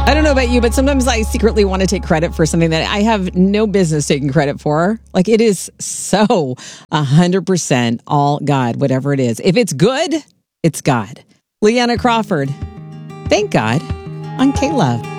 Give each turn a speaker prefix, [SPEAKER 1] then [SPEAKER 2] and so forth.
[SPEAKER 1] I don't know about you, but sometimes I secretly want to take credit for something that I have no business taking credit for. Like, it is so 100% all God, whatever it is. If it's good, it's God. Leanna Crawford, thank God, on K-Love.